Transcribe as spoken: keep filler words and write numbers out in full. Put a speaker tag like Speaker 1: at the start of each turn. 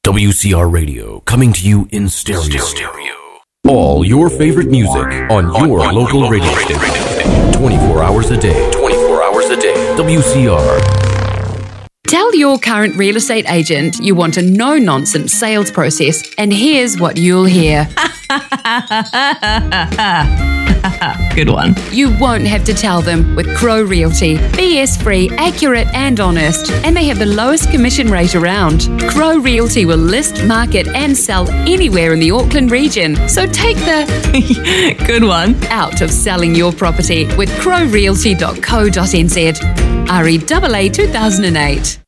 Speaker 1: W C R Radio, coming to you in stereo. stereo. All your favorite music on your on, local, on radio, radio station. twenty-four hours a day. twenty-four hours a day. W C R.
Speaker 2: Tell your current real estate agent you want a no-nonsense sales process, and here's what you'll hear.
Speaker 3: Good one.
Speaker 2: You won't have to tell them with Crow Realty. B S-free, accurate and honest, and they have the lowest commission rate around. Crow Realty will list, market and sell anywhere in the Auckland region. So take the
Speaker 3: good one
Speaker 2: out of selling your property with crow realty dot co dot n z. R E A A two thousand eight.